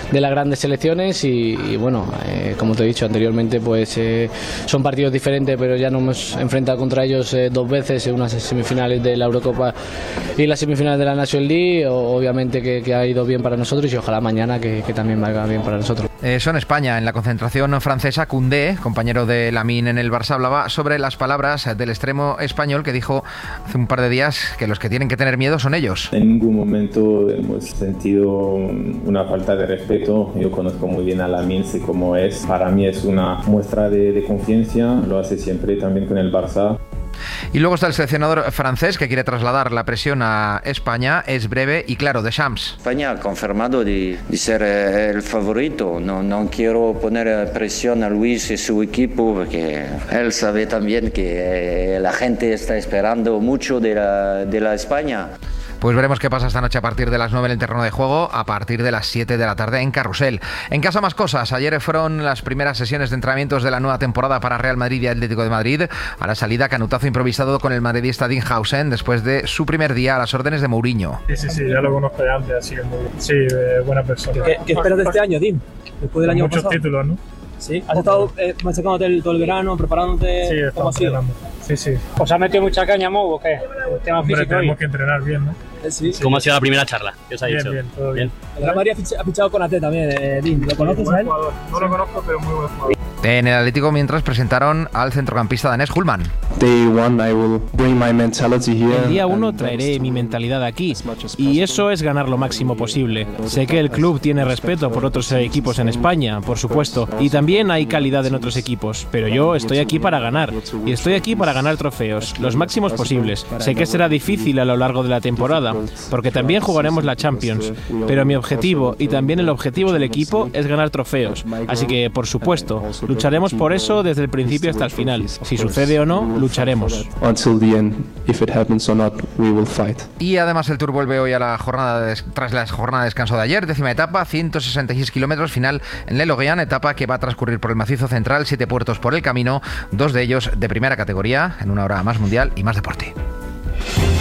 de las grandes selecciones y bueno, como te he dicho anteriormente, pues son partidos diferentes, pero ya nos hemos enfrentado contra ellos 2 veces en unas semifinales de la Eurocopa y las semifinales de la National League. Obviamente que ha ido bien para nosotros y ojalá mañana que también vaya bien para nosotros. Eso en España. En la concentración francesa, Koundé, compañero de Lamine en el Barça, hablaba sobre las palabras del extremo español que dijo hace un par de días que los que tienen que tener miedo son ellos. En ningún momento hemos sentido una falta de respeto. Yo conozco muy bien a Lamine, sé cómo es. Para mí es una muestra de confianza, lo hace siempre también con el Barça. Y luego está el seleccionador francés que quiere trasladar la presión a España. Es breve y claro, Deschamps. España ha confirmado de ser el favorito. No quiero poner presión a Luis y su equipo porque él sabe también que la gente está esperando mucho de la España. Pues veremos qué pasa esta noche a partir de las 9 en el terreno de juego, a partir de las 7 de la tarde en Carrusel. En casa más cosas. Ayer fueron las primeras sesiones de entrenamientos de la nueva temporada para Real Madrid y Atlético de Madrid. A la salida, canutazo improvisado con el madridista Dinhausen después de su primer día a las órdenes de Mourinho. Sí, ya lo conozco de antes, así que muy bien. Sí, buena persona. ¿Qué esperas de este año, Tim? Después del año pasado. Muchos títulos, ¿no? Sí. ¿Has estado machacándote todo el verano, preparándote? Sí, ¿Cómo ha sido? Sí. ¿Os ha metido mucha caña, Mou, o qué? El tema Hombre, físico tenemos hoy. que entrenar bien, ¿no? Sí. ¿Cómo ha sido la primera charla? ¿Qué os ha dicho? Bien, todo bien. El Real Madrid ha fichado con AT también, Tim. ¿Lo conoces a él? Jugador. No lo conozco, pero muy buen jugador. En el Atlético, mientras presentaron al centrocampista danés Hullman. El día 1 traeré mi mentalidad aquí y eso es ganar lo máximo posible. Sé que el club tiene respeto por otros equipos en España, por supuesto, y también hay calidad en otros equipos, pero yo estoy aquí para ganar y estoy aquí para ganar trofeos, los máximos posibles. Sé que será difícil a lo largo de la temporada, porque también jugaremos la Champions, pero mi objetivo y también el objetivo del equipo es ganar trofeos, así que, por supuesto, lucharemos por eso desde el principio hasta el final. Si sucede o no, lucharemos. Y además el Tour vuelve hoy a la jornada tras la jornada de descanso de ayer, 10ª etapa, 166 kilómetros, final en Le Loguian, etapa que va a transcurrir por el macizo central, 7 puertos por el camino, 2 de ellos de primera categoría, en una hora más mundial y más deporte.